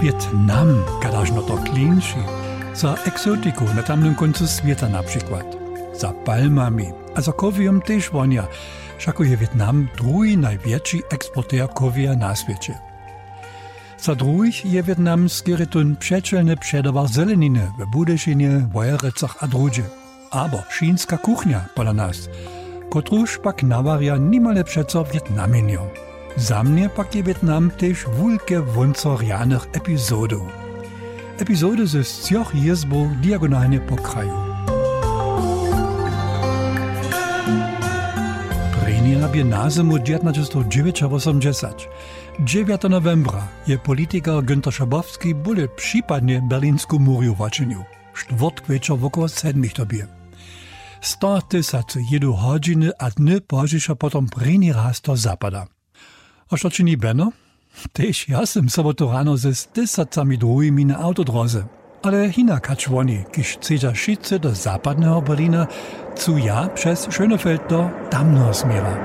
Vietnam, kadaż no to klinši. Za eksotiku na tamnym końcu świata na przykład. Za palmami, a za kowium też wonia. Všako je Vietnam drugi największy eksporter kowia na świecie. Za drugich je wietnamski rytun przeczelny przedawar zeleniny w Budyszynie, Wojerecach a drugie. Aber čínska kuchnia pola nas, kotruž pak navarja nimale přeco Vietnaminjo. Za mnie pak je Vietnam tež wulke wunco rjanych epizodów. Epizody ze zcioch jezbów diagonalnie po kraju. Prejnija bie na zimu 1989. 9 novembra je politiker Günther Schabowski byle przypadnie berlinsku murju waczynił. Czwartk wieczor wokoło 7 to bie. 100 000 jedu godziny a dny požiša potom prejni raz to zapada. A što čini Benno? Tež ja sam sobotu rano ze 100 drugimi na autodroze. Ale hinak hač woni, kiž chcedza šice do zapadnego Berlina, cu ja przez Schönefeld do tamnego smiera.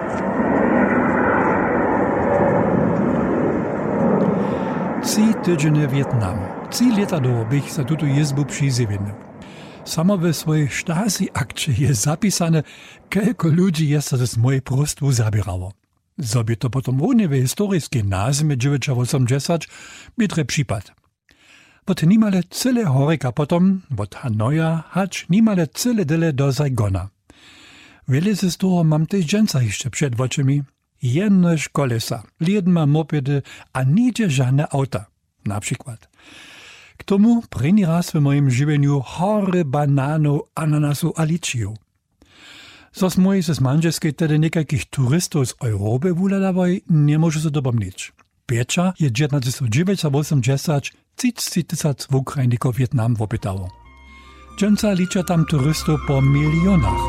Ci tydzienie Vietnam. 3 lata do bych za tuto jezbu přizjevil. Samo we swojej Stasi-akcie je zapisane, kelko ludzi jest z mojej prostwu zabierało. Zobie to potom równie w historijskiej nazwie 1980 bitre przypad. Od nimale cyle horyka potom, od Hanoja, hacz nimale cyle dele do Saigona. Wiele z toho mam też dżęca jeszcze przed oczymi. Jednoż kolesa, liedma mopedy, a nigdzie żadne auta, na przykład. K tomu první raz v mojem živeniu hory bananov, ananasu a ličiu. Zos moji se z manželskej tedy nekakých turistov z Europy vuladavoj, nemôžu sa dobomniť. Pieča je 1989 30 000 v Ukrajinikov Vietnam vopytało. Dżęca ličia tam turistov po milionach.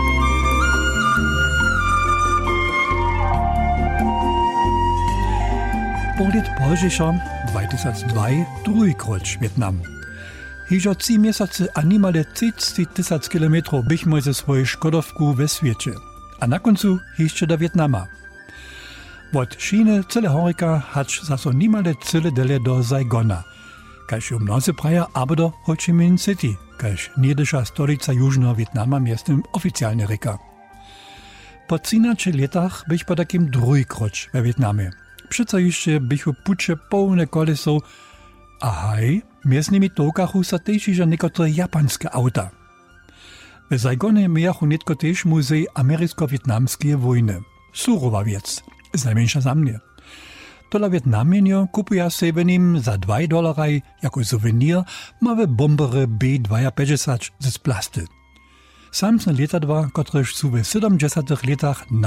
Pohled požiša 2002 drugi kroč Vietnam. Hižo 3 miesiące a nimale 30 000 kilometrów bychmo ze swojej Škodovku we świecie. A na końcu jeszcze do Vietnama. Od Číny cele horyka hacz zaso nimale cyle dele do Saigona. Kaž mnozy praja, aber do Ho Chi Minh City, kaž niedysza stolica Južného Vietnama miestem oficjalnie ryka. Po 13 latach bych po takim drugi kroč we Vietnamie. Přeco ještě bychu puče pełne kolesov, a haj, między nimi tokachu sa tež iža niekotore japanske auta. W Saigone miachu netko tež muzej americko-vietnamskie wojny. Surowa wiec, najmniejsza za mnie. Tola Vietnamienio kupuja sebe nim za $2 jako souvenir małe bombery B-52 z plasty. Samsne letadła, kotreż su w 70 latach